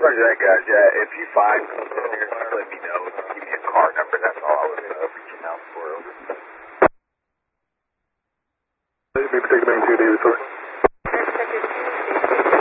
Roger that, guys. Yeah, if you find something here, just let me know. Give me a car number. That's all I was reaching out for. Be protected main 2, David, sorry.